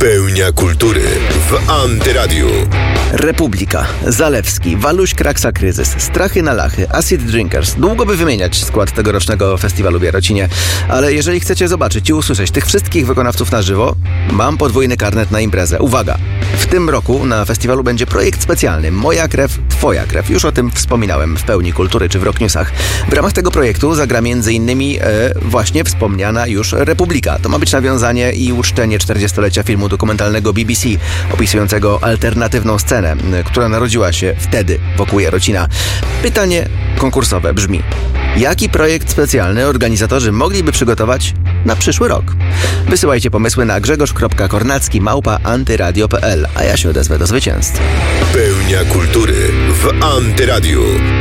Pełnia kultury w Antyradiu. Republika, Zalewski, Waluś Kraksa Kryzys, Strachy na Lachy, Acid Drinkers. Długo by wymieniać skład tegorocznego festiwalu w Jarocinie, ale jeżeli chcecie zobaczyć i usłyszeć tych wszystkich wykonawców na żywo, mam podwójny karnet na imprezę. Uwaga! W tym roku na festiwalu będzie projekt specjalny Moja krew, twoja krew. Już o tym wspominałem w Pełni Kultury czy w Rock Newsach. W ramach tego projektu zagra m.in. właśnie wspomniana już Republika. To ma być nawiązanie i uczczenie 40-lecia filmu dokumentalnego BBC opisującego alternatywną scenę, która narodziła się wtedy wokół Jarocina. Pytanie konkursowe brzmi: jaki projekt specjalny organizatorzy mogliby przygotować na przyszły rok? Wysyłajcie pomysły na grzegorz.kornacki@antyradio.pl, a ja się odezwę do zwycięstw. Pełnia kultury w Antyradiu.